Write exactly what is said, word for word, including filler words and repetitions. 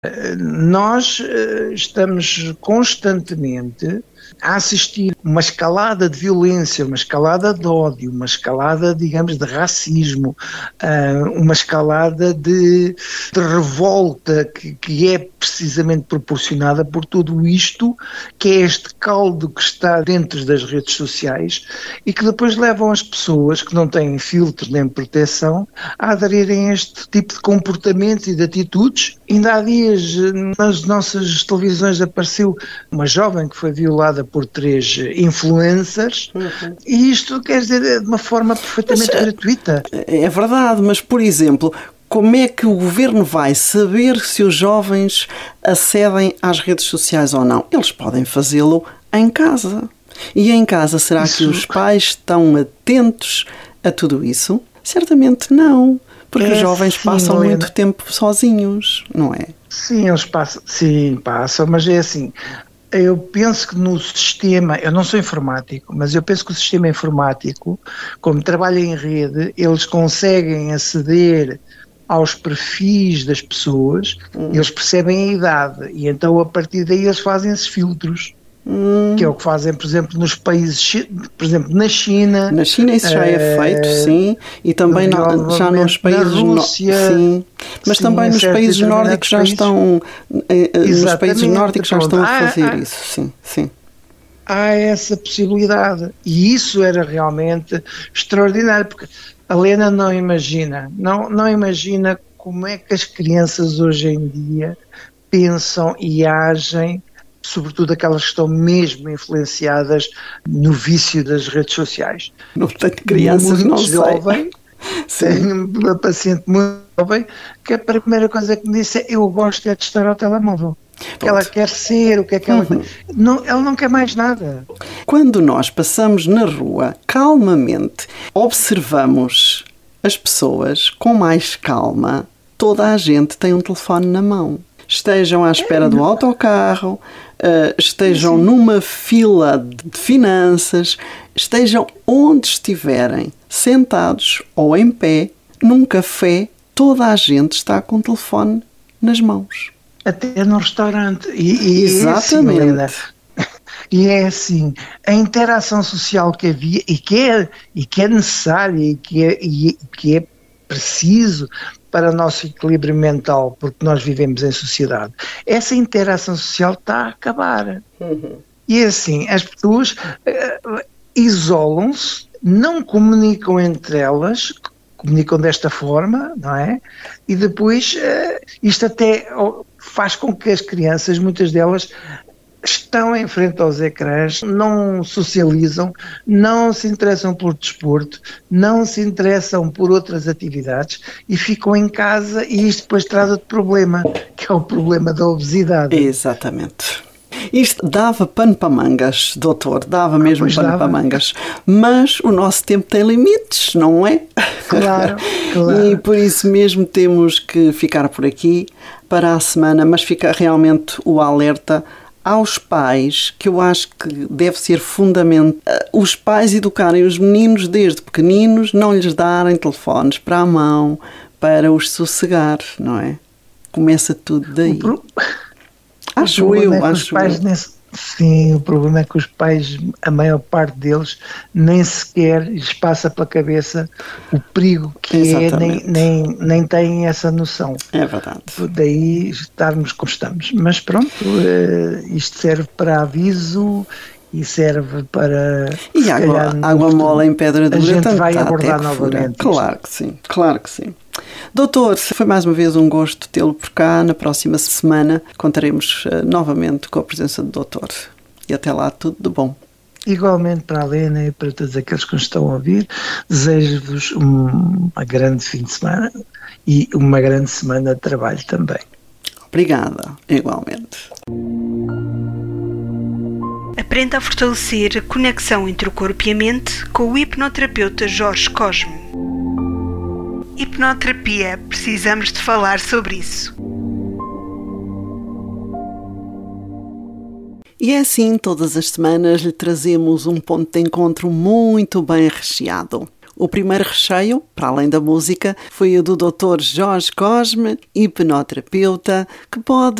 Nós uh, estamos constantemente a assistir uma escalada de violência, uma escalada de ódio, uma escalada, digamos, de racismo, uh, uma escalada de, de revolta que, que é precisamente proporcionada por tudo isto, que é este caldo que está dentro das redes sociais e que depois levam as pessoas que não têm filtro nem proteção a aderirem a este tipo de comportamentos e de atitudes. Ainda há dias nas nossas televisões apareceu uma jovem que foi violada por três influencers, uhum. E isto quer dizer de uma forma perfeitamente mas, gratuita. É verdade, mas por exemplo, como é que o governo vai saber se os jovens acedem às redes sociais ou não? Eles podem fazê-lo em casa. E em casa, será isso... que os pais estão atentos a tudo isso? Certamente não, porque é, os jovens sim, passam Helena. muito tempo sozinhos, não é? Sim, eles passam, sim, passam, mas é assim, eu penso que no sistema, eu não sou informático, mas eu penso que o sistema informático, como trabalha em rede, eles conseguem aceder aos perfis das pessoas, hum. eles percebem a idade, e então a partir daí eles fazem esses filtros. Hum. Que é o que fazem, por exemplo, nos países, por exemplo, na China. Na China isso já é feito, uh, sim, e também no, já nos países Rússia, no, sim, mas sim, também nos países nórdicos já países. estão, nos países nórdicos já estão a fazer há, isso, sim, sim. Há essa possibilidade e isso era realmente extraordinário, porque a Helena não imagina, não, não imagina como é que as crianças hoje em dia pensam e agem, sobretudo aquelas que estão mesmo influenciadas no vício das redes sociais. Não tenho crianças, muito não jovem, sei. Tenho uma paciente muito jovem que a primeira coisa que me disse é: eu gosto é de estar ao telemóvel. O que ela quer ser, o que é que ela... Uhum. Não, ela não quer mais nada. Quando nós passamos na rua, calmamente, observamos as pessoas com mais calma, toda a gente tem um telefone na mão. Estejam à espera do autocarro, uh, estejam Sim. numa fila de finanças, estejam onde estiverem, sentados ou em pé, num café, toda a gente está com o telefone nas mãos. Até no restaurante. E, e Exatamente. É assim, e é assim, a interação social que havia e que é, e que é necessária e que é, e que é preciso para o nosso equilíbrio mental, porque nós vivemos em sociedade, essa interação social está a acabar. Uhum. E assim, as pessoas uh, isolam-se, não comunicam entre elas, comunicam desta forma, não é? E depois uh, isto até faz com que as crianças, muitas delas, estão em frente aos ecrãs, não socializam, não se interessam por desporto, não se interessam por outras atividades e ficam em casa, e isto depois traz outro problema, que é o problema da obesidade. Exatamente. Isto dava pano para mangas, doutor, dava mesmo pois pano dava. para mangas, mas o nosso tempo tem limites, não é? Claro, claro. E por isso mesmo temos que ficar por aqui para a semana, mas fica realmente o alerta aos pais, que eu acho que deve ser fundamental, os pais educarem os meninos desde pequeninos, não lhes darem telefones para a mão, para os sossegar, não é? Começa tudo daí. Pro... Acho eu, é acho eu. Nesse... Sim, o problema é que os pais, a maior parte deles, nem sequer lhes passa pela cabeça o perigo que Exatamente. é, nem, nem, nem têm essa noção. É verdade. Daí estarmos como estamos. Mas pronto, isto serve para aviso e serve para... E água, água mole em pedra dura, a gente tanto vai tá abordar novamente. Claro que sim, claro que sim. Doutor, foi mais uma vez um gosto tê-lo por cá. Na próxima semana contaremos uh, novamente com a presença do doutor. E até lá, tudo de bom. Igualmente para a Helena e para todos aqueles que nos estão a ouvir, desejo-vos um, uma grande fim de semana e uma grande semana de trabalho também. Obrigada, igualmente. Aprenda a fortalecer a conexão entre o corpo e a mente com o hipnoterapeuta Jorge Cosme. Hipnoterapia, precisamos de falar sobre isso. E é assim, todas as semanas lhe trazemos um ponto de encontro muito bem recheado. O primeiro recheio, para além da música, foi o do doutor Jorge Cosme, hipnoterapeuta, que pode